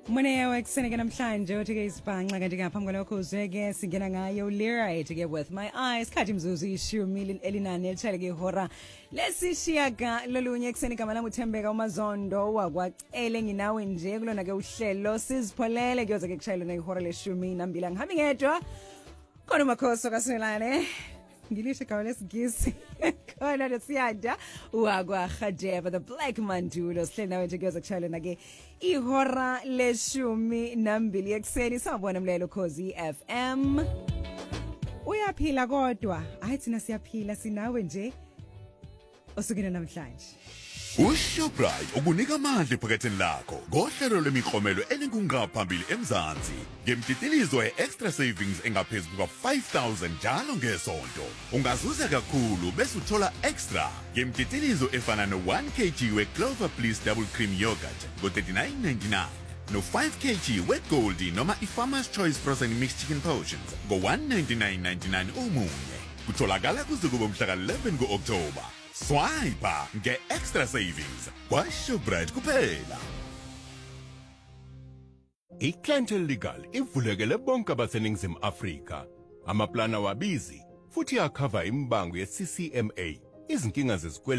Mwenye wekuseni ke namhlanje uthi-ke isibhanxa kanti ngaphambi kwalokho uzweke singena ngayo Lyrite ke with my eyes khathi mzuzu ishumi elinane elithele ke ihora lesishiyaga lolunye ekuseni igama lami uThembeka uMazondo wakwacele nginawe nje kulona ke uhlelo sizipholele kuyoze ke kushayela na ihora leshumi nambili ngihambi ngedwa khona uMakhoso kaSelane ngilisho igama lesigisi khona lesiyada wakwaGadeba the Black Mandulo sihleli nawe nje kuyoze kushayela na ke ihora leshumi nambili ekuseni sawubona mlelo Khosi FM uyaphila kodwa hayi thina siyaphila sinawe nje osukela namhlanje uShoprite ukunika amandla ephaketheni lakho ngohlelo lemiklomelo elinkungaphambili eMzansi ngemtitilizo extra savings engaphezulu kuka-5,000 njalo ngesonto ungazuza kakhulu bese uthola extra ngemtitilizo efana no-1 kg weClover Bliss double cream yogurt ngo-39.99 no-5 kg weGoldie noma iFarmer's Choice frozen mixed chicken portions ngo-199.99 omunye kutholakala kuze kube mhla ka-11 ku-October Swiper nge-extra savings kwaShoprite kuphela. iClientele Legal ivulekele bonke abaseningizimu Afrika. Amaplana wabizi futhi yakhava imbango ye-CCMA, izinkinga zezikweletu